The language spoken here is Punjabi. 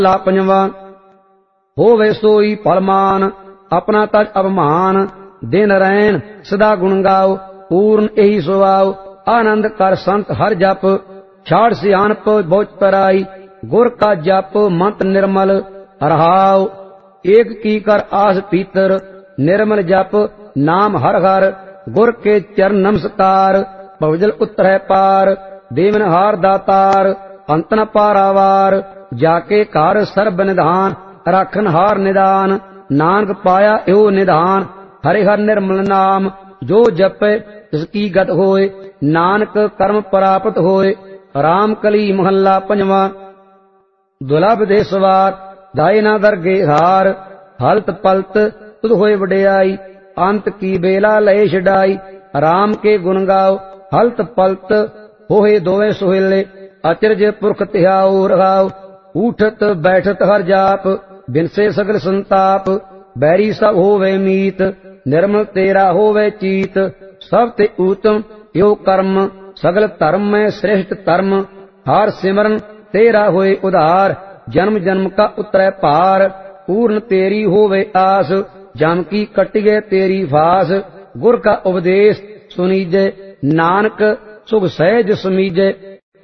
ਲਾ ਪੰਜਵਾ। ਹੋਵੇ ਸੋਈ ਫਲਮਾਨ ਆਪਣਾ ਤਜ ਅਭਮਾਨ, ਦਿਨ ਰੈਣ ਸਦਾ ਗੁਣ ਗਾਓ ਪੂਰਨ ਇਹੀ ਸੁਆਓ। ਆਨੰਦ ਕਰ ਸੰਤ ਹਰ ਜਪ ਛਾੜ ਸਿਆਣਪ ਬੋਝ ਪਰਾਈ, ਗੁਰ ਕਾ ਜਪ ਮੰਤ ਨਿਰਮਲ ਰਹਾਉ। ਏਕ ਕੀ ਕਰ ਆਸ ਪੀਤਰ ਨਿਰਮਲ ਜਪ ਨਾਮ ਹਰ ਹਰ, ਗੁਰ ਕੇ ਚਰਨ ਨਮਸਕਾਰ ਭਵਜਲ ਉਤਰੈ ਪਾਰ। ਦੇਵਨ ਹਾਰ ਦਾਤਾਰ ਅੰਤ ਨ ਪਾਰਾਵਾਰ, ਜਾ ਕੇ ਘਰ ਸਰਬ ਨਿਧਾਨ ਰਾਖਨ ਹਾਰ ਨਿਦਾਨ। ਨਾਨਕ ਪਾਇਆ ਇਹੋ ਨਿਧਾਨ ਹਰਿ ਹਰ ਨਿਰਮਲ ਨਾਮ, ਜੋ ਜਪੈ ਤਿਸ ਕੀ ਗਤ ਹੋਏ ਨਾਨਕ ਕਰਮ ਪ੍ਰਾਪਤ ਹੋਏ। ਰਾਮ ਕਲੀ ਮਹੱਲਾ ਪੰਜਵਾ। ਦੁਲਭ ਦੇ ਸਵਾਰ ਦਾਇ ਨਾ ਦਰਗੇ ਹਾਰ, ਹਲਤ ਪਲਤ ਤੁਧ ਹੋਏ ਵਡਿਆਈ ਅੰਤ ਕੀ ਬੇਲਾ ਲਏ ਛਡਾਈ। ਰਾਮ ਕੇ ਗੁਣ ਗਾਓ ਹਲਤ ਪਲਤ ਹੋਏ ਦੋਵੇਂ ਸੁਹੇਲੇ, ਅਚਰਜ ਪੁਰਖ ਧਿਆਉ ਰਹਾਉ। ਊਠਤ ਬੈਠਤ ਹਰ ਜਾਪ ਬਿਨਸੇ ਸਗਲ ਸੰਤਾਪ, ਬੈਰੀ ਸਭ ਹੋਵੇ ਮੀਤ ਨਿਰਮਲ ਤੇਰਾ ਹੋਵੇ ਚੀਤ। ਸਭ ਤੇ ਊਤਮ ਯੋ ਕਰਮ ਸਗਲ ਧਰਮ ਮੈਂ ਸ੍ਰੇਸ਼ਟ ਧਰਮ, ਹਰ ਸਿਮਰਨ ਤੇਰਾ ਹੋਏ ਉਧਾਰ ਜਨਮ ਜਨਮ ਕਾ ਉਤਰੈ ਭਾਰ। ਪੂਰਨ ਤੇਰੀ ਹੋਵੇ ਆਸ ਜਮ ਕੀ ਕਟਿਏ ਤੇਰੀ ਫਾਸ, ਗੁਰ ਕਾ ਉਪਦੇਸ਼ ਸੁਨੀਜੈ ਨਾਨਕ ਸੁਖ ਸਹਿਜ ਸਮੀਜੈ।